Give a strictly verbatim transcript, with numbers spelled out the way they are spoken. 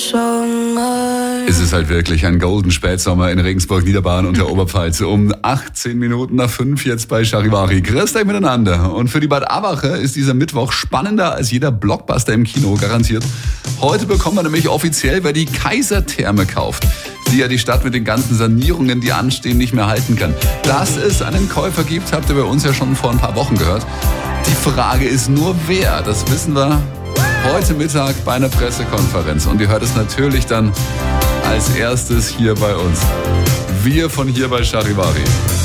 Es ist halt wirklich ein golden Spätsommer in Regensburg-Niederbayern und der Oberpfalz. Um achtzehn Minuten nach fünf jetzt bei Charivari. Grüßt euch miteinander. Und für die Bad Abacher ist dieser Mittwoch spannender als jeder Blockbuster im Kino, garantiert. Heute bekommen wir nämlich offiziell, wer die Kaisertherme kauft, die ja die Stadt mit den ganzen Sanierungen, die anstehen, nicht mehr halten kann. Dass es einen Käufer gibt, habt ihr bei uns ja schon vor ein paar Wochen gehört. Die Frage ist nur, wer. Das wissen wir heute Mittag bei einer Pressekonferenz. Und ihr hört es natürlich dann als erstes hier bei uns. Wir von hier bei Charivari.